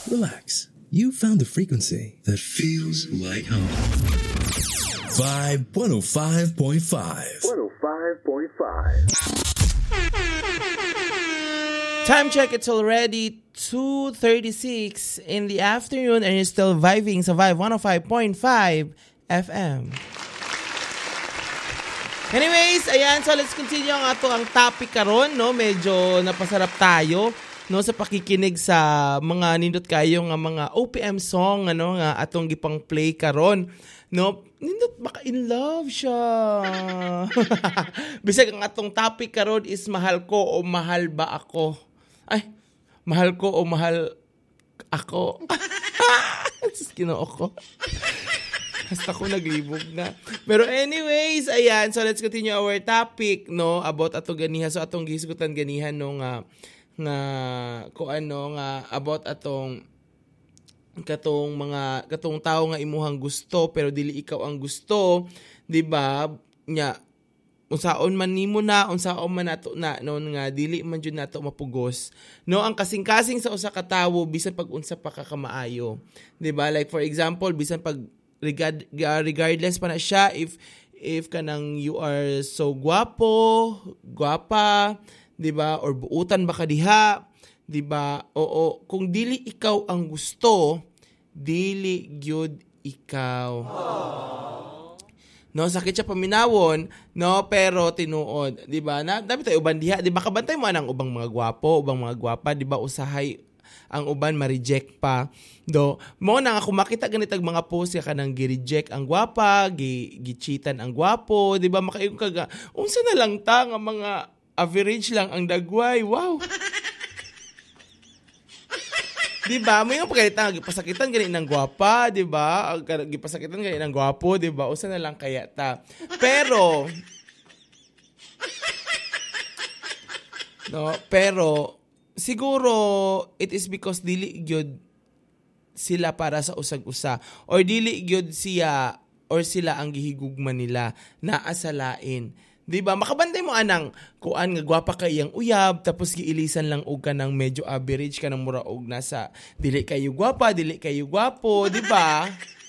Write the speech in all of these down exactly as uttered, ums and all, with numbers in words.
relax. You found the frequency that feels like home. Vibe one oh five point five. one oh five point five. Time check, it's already two thirty-six in the afternoon and you're still vibing sa Vibe one oh five point five F M. Anyways, ayan, so let's continue ang ato ang topic karon, no? Medyo napasarap tayo, no, sa pakikinig sa mga nindot kayo nga mga O P M song, ano, nga atong gipang play karon, no? Nindot baka in love siya. Bisag ang atong topic karon is mahal ko o mahal ba ako? Ay, mahal ko o mahal ako? Sus, kinoo ko. Basta ko naglibog na. Pero anyways, ayan. So let's continue our topic, no? About atong ganihan. So atong gisgutan ganihan, no? Nga, nga, kung ano, nga, about atong, katong mga, katong tao nga imuhang gusto, pero dili ikaw ang gusto. Diba? Nya, unsaon man nimo na, unsaon man nato na, no? Nga, dili man dyan nato mapugos. No? Ang kasing-kasing sa usa ka tawo, bisan pag unsa pa ka kamaayo. Diba? Like for example, bisan pag, Regard, regardless pa na siya if if kanang you are so guwapo, guwapa, 'di ba? Or buutan ba ka diha, 'di ba? Oo, kung dili ikaw ang gusto, dili gyud ikaw. No, sakit siya paminawon, no, pero tinuod, 'di ba? Na dapat tayo uban diha, 'di ba? Kabantay mo anang ubang mga guwapo, ubang mga guwapa, 'di ba? Usahay ang uban ma-reject pa. Do, mo na ako makita ganitag mga post ka nang gi-reject ang gwapa, gi gi-cheatan ang gwapo, di ba? Makaayong kaga. Unsa na lang ta nga mga average lang ang dagway. Wow. Di ba? May nga pagkalitan, gipasakitan gani ng gwapa, di ba? Gipasakitan gani ng gwapo, di ba? Unsa na lang kaya ta. Pero no, pero siguro it is because dili gyud sila para sa usag-usa or dili gyud siya or sila ang gihigugma nila naa sa lain. Di ba? Makabantay mo anang kuan nga gwapa kay ang uyab tapos giilisan lang og kanang medyo average kanang mura og nasa dili kayo gwapa, dili kayo gwapo, di ba?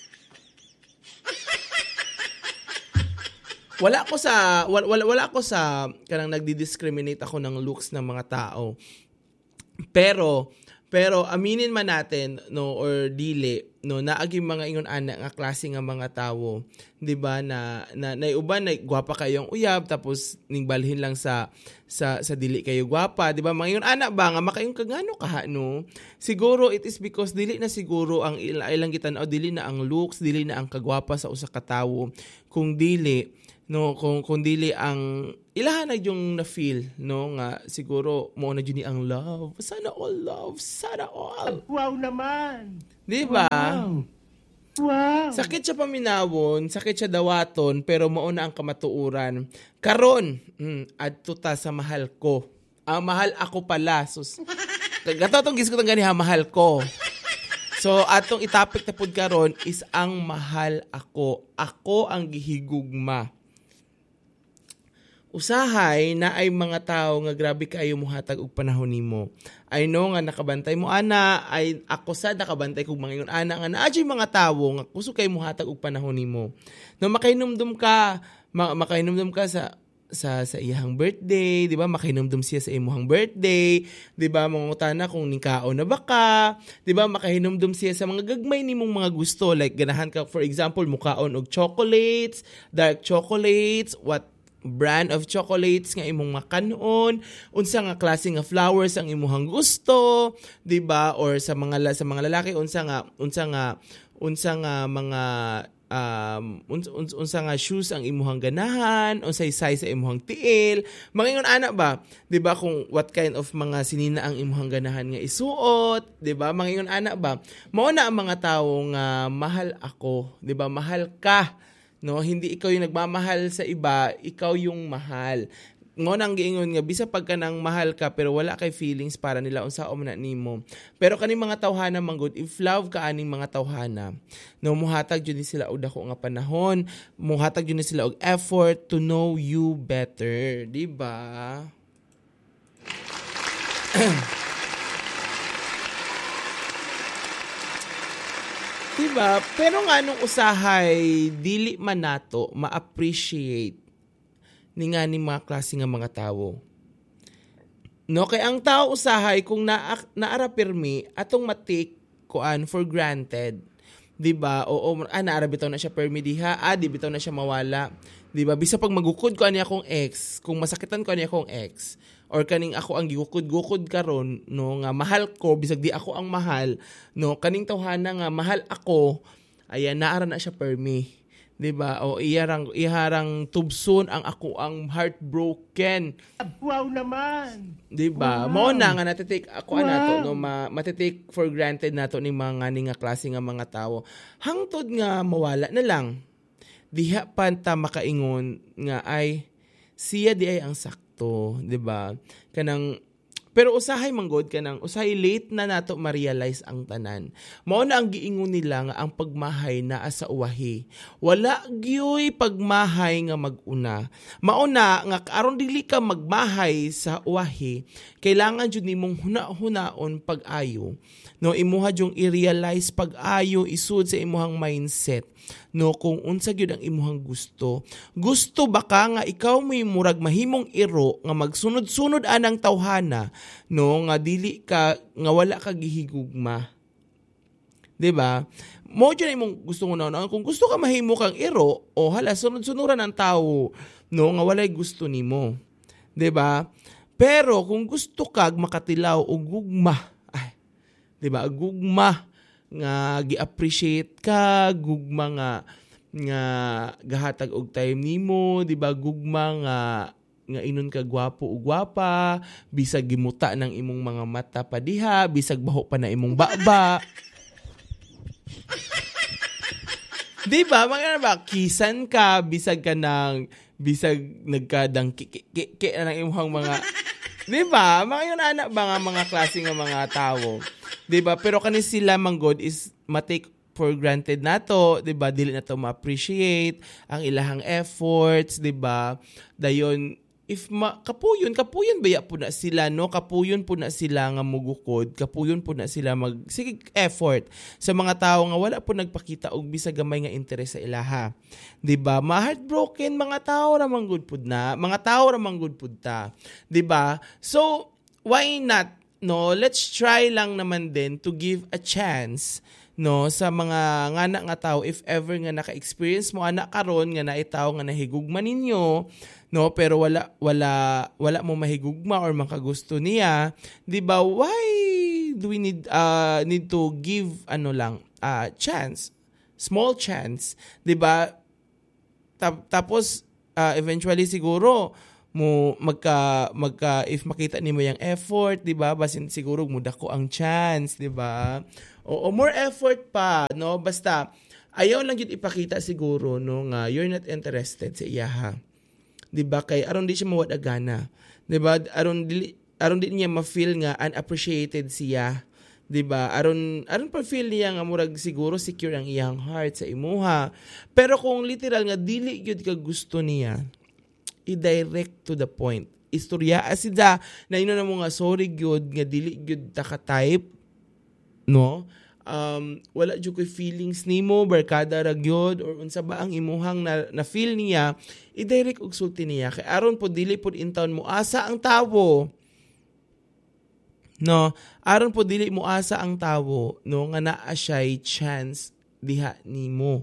Wala ko sa wala, wala ko sa kanang nagdi-discriminate ako ng looks ng mga tao. Pero pero aminin man natin no or dili no naagi mga ingon ana nga klase nga mga tawo, 'di ba, na na naiuban na gwapa kayo ang uyab tapos ning balhin lang sa sa sa dili kayo gwapa, 'di ba? Mga ingon ana ba nga makayong kagano kaha no? Siguro it is because dili na siguro ang ilang gitan-aw, dili na ang looks, dili na ang kagwapa sa usa ka tawo, kung dili no kung kung dili ang ilahan na yung na-feel, no, nga siguro mo na dyan ang love. Sana all love. Sana all. Wow naman. Di ba? Wow. Wow. Sakit siya paminawon, sakit siya dawaton, pero mauna ang kamatuuran. Karon, mm, adto ta sa mahal ko. Ang mahal ako pala. Sus. Gato itong gisgot ang ganiha, mahal ko. So, atong itapik na pod karon is ang mahal ako. Ako ang gihigugma. Usahay na ay mga tao nga grabe kayo muhatag og panahon nimo. I know nga nakabantay mo ana, ay ako sad nakabantay kog mga ingon ana nga naadjay mga tawo nga kuso kay muhatag og panahon nimo. No makahinumdum ka, ma- makahinumdum ka sa sa sa iyang birthday, di ba? Makahinumdum siya sa imong birthday, di ba? Mangutana kung nikaon na ba ka, di ba? Makahinumdum siya sa mga gagmay nimong mga gusto, like ganahan ka for example mukaon og chocolates, dark chocolates, what brand of chocolates nga imong makanon, unsa nga klase nga flowers ang imong gusto, di ba? Or sa mga sa mga lalaki unsa nga unsa nga unsa nga mga um uns, uns, unsa nga shoes ang imong ganahan, unsay size sa imong tiil, mangingon ana ba, di ba, kung what kind of mga sinina ang imong ganahan nga isuot, di ba? Mangingon ana ba, mao na ang mga tawo nga mahal ako, di ba? Mahal ka. No, hindi ikaw yung nagmamahal sa iba, ikaw yung mahal. Ngo nang giingon nga bisa pagka nang mahal ka pero wala kay feelings para nila unsa man na nimo. Pero kaning mga tawhana manggod, if love ka aning mga tawhana, no, muhatag jud ni sila og dako nga panahon, muhatag jud ni sila og effort to know you better, di ba? Diba? Pero nga nung usahay, dili man nato ma-appreciate ni nga ni mga klase nga mga tao. No, kay ang tao usahay kung na naara permi atong matik kuan for granted. 'Di ba? Oo, ah, naara bitaw na siya permi diha, ah, di bitaw na siya mawala. 'Di ba? Bisa pag magukod ko ani akong ex, kung masakitan ko ani akong ex, or kaning ako ang gigukod-gukod karon no nga mahal ko bisag di ako ang mahal, no kaning tawhana nga mahal ako, ayan naara na siya permi. 'Di ba? O iyarang iharang tubson ang ako ang heartbroken. Wow naman. 'Di ba? Wow. Mao na nga natitake ako Wow. anato no ma, matitake for granted nato ning mga ni nga klase nga mga tawo. Hangtod nga mawala na lang. Diha pa ta makaingon nga ay siya di ay ang sakto, 'di ba? Kanang pero usahay manggod kanang usahay late na nato ma-realize ang tanan. Mao na ang giingon nila nga ang pagmahay naa sa uwahi. Wala gyoy pagmahay nga mag-una. Mao na nga aron dili ka magmahay sa uwahi, kailangan jud nimong huna-hunaon pag-ayo. No imuha jung i-realize pag-ayo isud sa imuhang mindset. No kung unsa gyud ang imuhang gusto. Gusto ba ka nga ikaw mo'y murag mahimong iro nga magsunod-sunod anang tawhana, no nga dili ka nga wala ka gihigugma. 'Di ba? Mo jud imong gusto mo na kung gusto ka mahimo kang iro o hala sunod-sunuran ang tawo, no nga walay gusto nimo. 'Di ba? Pero kung gusto kag makatilaw og gugma, ay, 'di ba? Gugma nga gi-appreciate ka, gugma nga nga gahatag og time nimo, di ba? Gugma nga nga inon ka gwapo o gwapa, bisag gimuta ng imong mga mata pa diha, bisag baho pa na imong baba. Di ba? Mga ba kisan ka, bisag ka ng bisag nagkadang ki na ng imong mga di ba? Mga yun anak ba nga mga klase nga mga tao. Di ba? Pero kani sila manggod is matake for granted nato, 'di ba? Dili na to ma-appreciate ang ilahang efforts, 'di ba? Dayon if ma, kapuyon kapuyon baya po na sila, no? Kapuyon po na sila nga mugukod, kapuyon po na sila mag sige effort sa mga tao nga wala po nagpakita og bisag gamay nga interes sa ilaha. 'Di ba? Ma-heartbroken mga tao ra man gud pud na, mga tao ra man gud pud ta. 'Di ba? So, why not, no? Let's try lang naman din to give a chance, no, sa mga ngana nga tao if ever nga naka-experience mo ana karon nga naitaw nga nahigugma ninyo, no, pero wala wala wala mo mahigugma or makagusto niya, 'di ba? Why do we need uh need to give ano lang uh chance, small chance, 'di ba? Tap, tapos uh, eventually siguro mo magka magka if makita nimo yung effort, 'di ba? Basin siguro mo dako ang chance, 'di ba? O, o more effort pa, no? Basta ayaw lang yun ipakita siguro, no, nga you're not interested sa iyaha. 'Di ba? Kay aron di siya mawad agana. 'Di ba? Aron di aron di niya ma-feel nga unappreciated siya. 'Di ba? Aron aron pa feel niya nga murag siguro secure ang iyang heart sa imuha. Pero kung literal nga dili gyud ka gusto niya, i-direct to the point. Istorya asida na ino na mo nga sorry gyud nga dili gyud ta ka type, no? Um, wala jud koy feelings nimo, barkada ra gyud or unsa ba ang imuhang na, na feel niya, i-direct og sulti niya kay aron po dili pod intawon mo asa ang tawo. No, aron po dili mo asa ang tawo, no, nga naa siya'y chance diha nimo.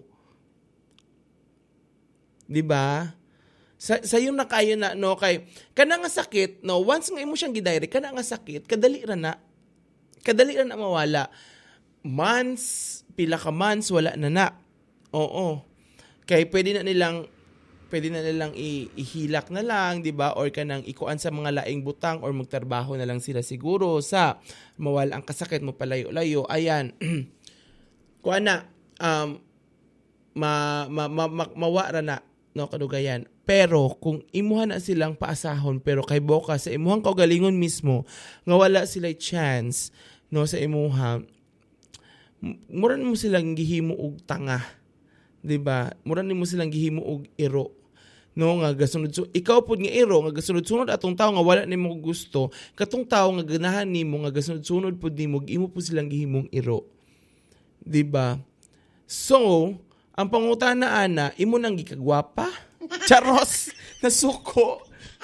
'Di ba? Sa sayo na kayo na, no, kay kana nga sakit, no, once nga imo siyang gidirect kana nga sakit, kadali ra na kadali ra na mawala. Months, pila ka months wala na na. Oo. Kay pwede na nilang pwede na nilang i- ihilak na lang, 'di ba? Or kanang ikuan sa mga laing butang or magtrabaho na lang sila siguro sa mawala ang kasakit mo palayo-layo. Ayan. Kuan na um ma, ma, ma, ma mawara na, no, kadugayan. Pero kung imuha na silang paasahon pero kay boka sa imuhang kaugalingon mismo nga wala sila chance, no, sa imuha, mura mo silang gihimo og tanga, 'di ba? Mura nimo silang gihimo og iro, no, nga gasunod so ikaw pud nga iro nga gasunod-sunod atong tawo nga wala nimo gusto, katong tawo nga ganahan nimo nga gasunod-sunod pud nimo, imo pud silang gihimong iro, 'di ba? So, ang pangutana ana, imo nang gikagwapa? Charos, nasuko.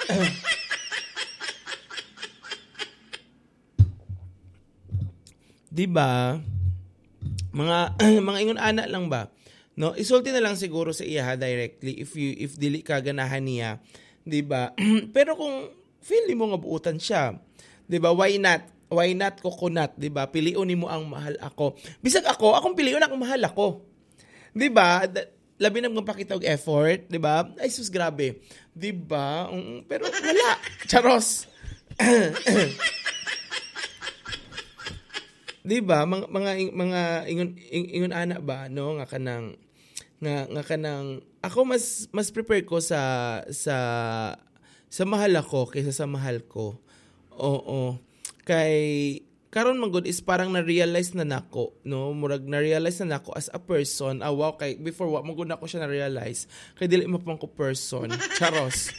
Diba? Mga mga ingon ana lang ba? No, isulti na lang siguro sa iya directly if you if dili ka ganahan niya, 'di ba? Pero kung feel mo nga buutan siya, 'di ba? Why not? Why not coconut, 'di ba? Piliun nimo ang mahal ako. Bisag ako, akong piliun ang mahal ako. 'Di ba? Labi na magpakita og effort, 'di ba? Ay sus grabe. 'Di ba? Um, pero wala. Charos. 'Di ba? Mga mga mga ingon ingon ana ba no nga kanang nga nga kanang ako mas mas prepare ko sa sa sa mahal ako kaysa sa mahal ko. Oo. Kay karon man gud is parang na-realize na nako, no? Murag na-realize na nako as a person. Ah, wow, kay before wa mo gud nako siya na-realize. Kay dili mo pang ko person. Charos.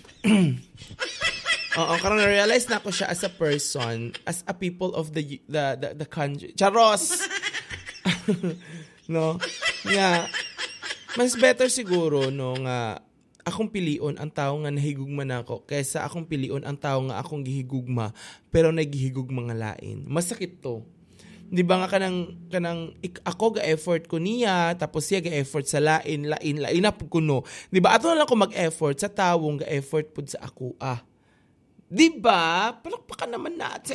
Oo, karon na-realize na ako siya as a person, as a people of the the the, the country. Charos. No? Yeah. Mas better siguro no nga akong pilion ang tao nga nahigugma nako kaysa akong pilion ang tao nga akong gihigugma pero nagihigugma nga lain. Masakit to. 'Di ba nga kanang kanang ik, ako ga effort ko niya tapos siya ga effort sa lain lain lain na pud kuno. 'Di ba? Ato na lang ko mag-effort sa tawong ga effort pud sa ako ah. 'Di ba? Palakpakan naman natin.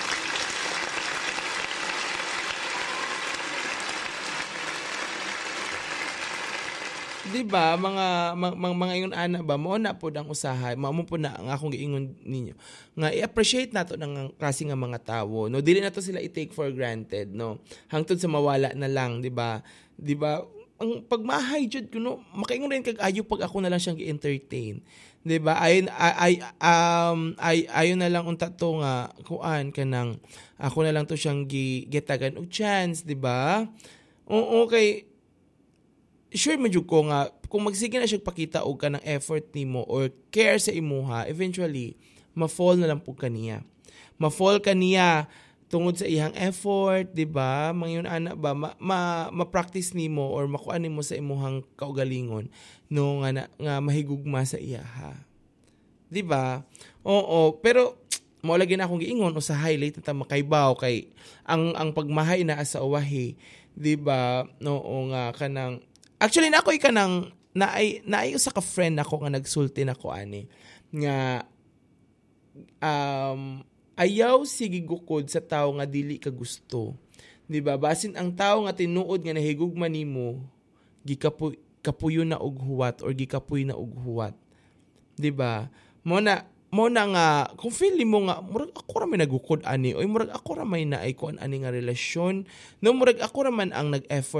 Diba mga mga, mga ingon ana ba mo na pod ang usahay mao mo po na ang akong giingon ninyo nga i-appreciate nato ng klase nga mga tawo no dili nato sila i-take for granted no hangtod sa mawala na lang di ba di ba ang pagmahay jud kuno makaingon rin kag ayo pag ako na lang siyang gi-entertain di ba ay ay um ay ayo na lang unta to nga kuan kanang ako na lang to siyang gitagan og chance di ba oo kay sure medyo ko nga kung magsige na siya pakita og kanang effort nimo or care sa imuha eventually ma-fall na lang pug kaniya ma-fall kaniya tungod sa iyang effort di ba mangyun ana ba ma, ma, ma-practice nimo or makuan nimo sa imuhang kaugalingon no nga na, nga mahigugma sa iya ha di ba oo pero mo lagi na akong giingon o sa highlight ta makaybaw kay ang ang pagmahay na sa uwahi di ba no nga kanang actually na ako ikanang na ay na ay usa ka friend ako nga nagsulti nako ani nga um ayaw sige gukod sa tawo nga dili ka gusto. Di ba? Basin ang tawo nga tinuod nga nahigugma nimo gikapuy kapuyo na og huwat or gikapuy na og huwat. Di ba? Mo na mo na nga kung feel mo nga murag ako ra may nagukod ani o murag ako ra may naay kuan ani nga relasyon no murag ako ra man ang nag-effort